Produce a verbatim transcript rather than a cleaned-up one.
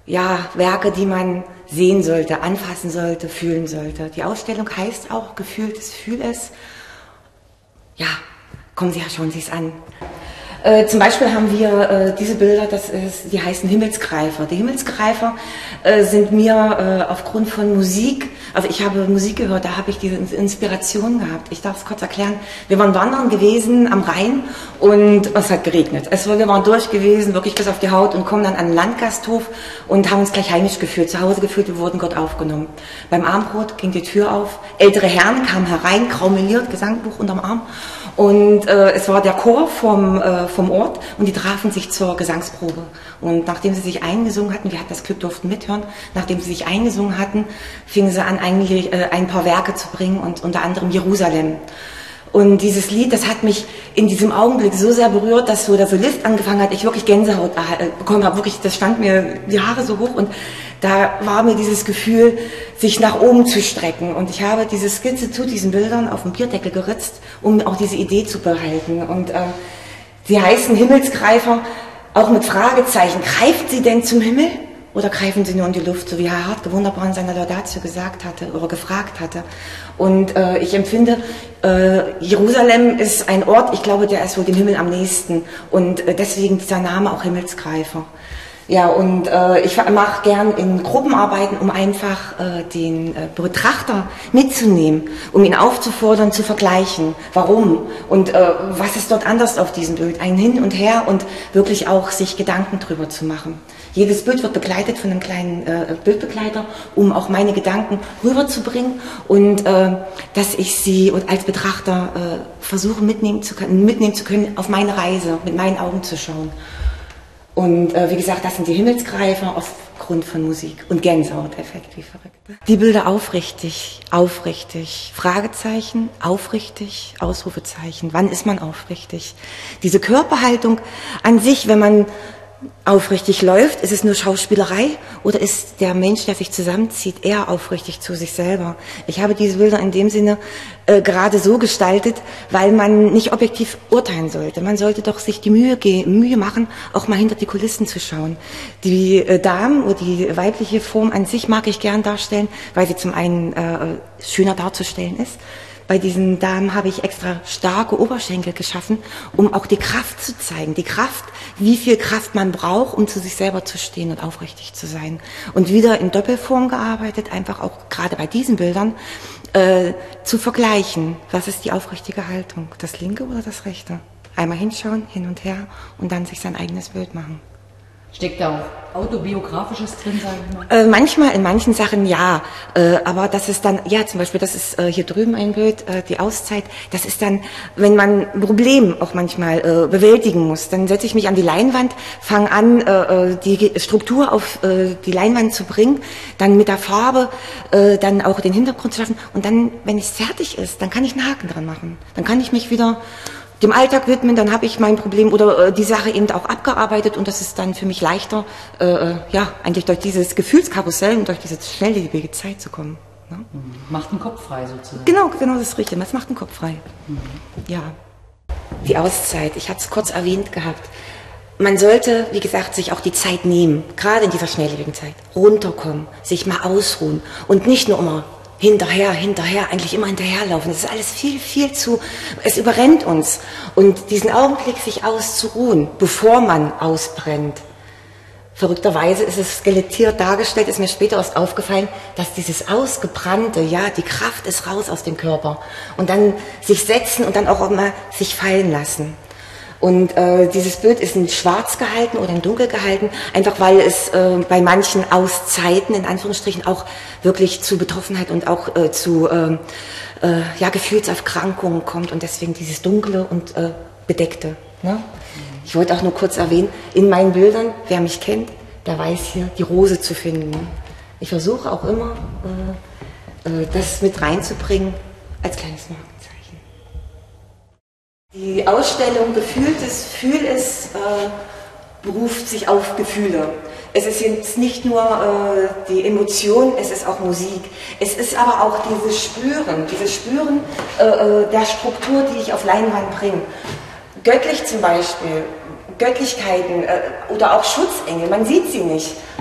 ja, Werke, die man sehen sollte, anfassen sollte, fühlen sollte. Die Ausstellung heißt auch Gefühltes Fühl es. Ja, kommen Sie her, schauen Sie es an. Äh, zum Beispiel haben wir äh, diese Bilder, das ist, die heißen Himmelsgreifer. Die Himmelsgreifer äh, sind mir äh, aufgrund von Musik, also ich habe Musik gehört, da habe ich diese Inspiration gehabt. Ich darf es kurz erklären. Wir waren wandern gewesen am Rhein und es hat geregnet. Es war, wir waren durch gewesen, wirklich bis auf die Haut und kommen dann an den Landgasthof und haben uns gleich heimisch gefühlt, zu Hause gefühlt, wir wurden Gott aufgenommen. Beim Abendbrot ging die Tür auf, ältere Herren kamen herein, graumeliert, Gesangbuch unterm Arm. Und äh, es war der Chor vom, äh, vom Ort und die trafen sich zur Gesangsprobe. Und nachdem sie sich eingesungen hatten, wir hatten das Glück, durften mithören, nachdem sie sich eingesungen hatten, fingen sie an, eigentlich äh, ein paar Werke zu bringen und unter anderem Jerusalem. Und dieses Lied, das hat mich in diesem Augenblick so sehr berührt, dass so der Solist angefangen hat, ich wirklich Gänsehaut bekommen habe. Wirklich, das stand mir die Haare so hoch und da war mir dieses Gefühl, sich nach oben zu strecken. Und ich habe diese Skizze zu diesen Bildern auf den Bierdeckel geritzt, um auch diese Idee zu behalten. Und äh, sie heißen Himmelsgreifer, auch mit Fragezeichen. Greift sie denn zum Himmel? Oder greifen sie nur in die Luft, so wie Herr Hartke wunderbar in seiner Laudatio gesagt hatte oder gefragt hatte. Und äh, ich empfinde, äh, Jerusalem ist ein Ort, ich glaube, der ist wohl dem Himmel am nächsten. Und äh, deswegen dieser Name auch Himmelsgreifer. Ja, und äh, ich mache gern in Gruppenarbeiten, um einfach äh, den äh, Betrachter mitzunehmen, um ihn aufzufordern, zu vergleichen. Warum? Und äh, was ist dort anders auf diesem Bild? Ein Hin und Her und wirklich auch sich Gedanken drüber zu machen. Jedes Bild wird begleitet von einem kleinen äh, Bildbegleiter, um auch meine Gedanken rüberzubringen und äh, dass ich sie und als Betrachter äh, versuche mitnehmen zu können, mitnehmen zu können, auf meine Reise, mit meinen Augen zu schauen. Und äh, wie gesagt, das sind die Himmelsgreifer aufgrund von Musik und Gänsehauteffekt, wie verrückt. Die Bilder aufrichtig, aufrichtig, Fragezeichen, aufrichtig, Ausrufezeichen. Wann ist man aufrichtig? Diese Körperhaltung an sich, wenn man aufrichtig läuft, ist es nur Schauspielerei oder ist der Mensch, der sich zusammenzieht, eher aufrichtig zu sich selber? Ich habe diese Bilder in dem Sinne äh, gerade so gestaltet, weil man nicht objektiv urteilen sollte. Man sollte doch sich die Mühe, Mühe machen, auch mal hinter die Kulissen zu schauen. Die äh, Damen oder die weibliche Form an sich mag ich gern darstellen, weil sie zum einen äh, schöner darzustellen ist. Bei diesen Damen habe ich extra starke Oberschenkel geschaffen, um auch die Kraft zu zeigen. Die Kraft, wie viel Kraft man braucht, um zu sich selber zu stehen und aufrichtig zu sein. Und wieder in Doppelform gearbeitet, einfach auch gerade bei diesen Bildern, äh, zu vergleichen. Was ist die aufrichtige Haltung? Das linke oder das rechte? Einmal hinschauen, hin und her und dann sich sein eigenes Bild machen. Steckt da auch Autobiografisches drin, sage ich mal? Äh, manchmal, in manchen Sachen ja, äh, aber das ist dann, ja zum Beispiel, das ist äh, hier drüben ein Bild, äh, die Auszeit, das ist dann, wenn man ein Problem auch manchmal äh, bewältigen muss, dann setze ich mich an die Leinwand, fange an, äh, die Struktur auf äh, die Leinwand zu bringen, dann mit der Farbe äh, dann auch den Hintergrund zu schaffen und dann, wenn es fertig ist, dann kann ich einen Haken dran machen, dann kann ich mich wieder dem Alltag widmen, dann habe ich mein Problem oder äh, die Sache eben auch abgearbeitet und das ist dann für mich leichter, äh, ja, eigentlich durch dieses Gefühlskarussell und durch diese schnelllebige Zeit zu kommen. Ne? Macht den Kopf frei sozusagen. Genau, genau, das ist richtig. Das macht den Kopf frei. Mhm. Ja. Die Auszeit, ich hatte es kurz erwähnt gehabt. Man sollte, wie gesagt, sich auch die Zeit nehmen, gerade in dieser schnelllebigen Zeit, runterkommen, sich mal ausruhen und nicht nur immer hinterher, hinterher, eigentlich immer hinterherlaufen. Das ist alles viel, viel zu, es überrennt uns. Und diesen Augenblick, sich auszuruhen, bevor man ausbrennt. Verrückterweise ist es skelettiert dargestellt, ist mir später erst aufgefallen, dass dieses Ausgebrannte, ja, die Kraft ist raus aus dem Körper. Und dann sich setzen und dann auch mal sich fallen lassen. Und äh, dieses Bild ist in schwarz gehalten oder in dunkel gehalten, einfach weil es äh, bei manchen Auszeiten, in Anführungsstrichen, auch wirklich zu Betroffenheit und auch äh, zu äh, äh, ja, Gefühlserkrankungen kommt und deswegen dieses Dunkle und äh, Bedeckte. Ne? Ich wollte auch nur kurz erwähnen, in meinen Bildern, wer mich kennt, der weiß hier die Rose zu finden. Ich versuche auch immer, äh, äh, das mit reinzubringen als kleines Markenzeichen. Die Ausstellung Gefühltes Fühl es äh, beruft sich auf Gefühle. Es ist jetzt nicht nur äh, die Emotion, es ist auch Musik. Es ist aber auch dieses Spüren, dieses Spüren äh, der Struktur, die ich auf Leinwand bringe. Göttlich zum Beispiel, Göttlichkeiten äh, oder auch Schutzengel, man sieht sie nicht.